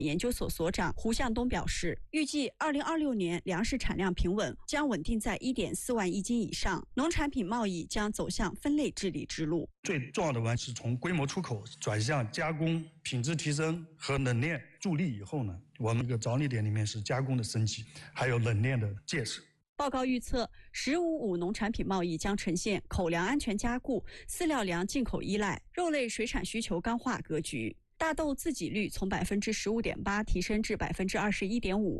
研究所所长胡向东表示，预计2026年粮食产量平稳，将稳定在1.4万亿斤以上，农产品贸易将走向分类治理之路。 最重要的是从规模出口转向加工、品质提升和冷链助力以后呢，我们一个着力点里面是加工的升级，还有冷链的建设。 报告预测，“15+5”农产品贸易将呈现口粮安全加固、饲料粮进口依赖、肉类水产需求刚化格局。大豆自给率从15.8%提升至21.5%，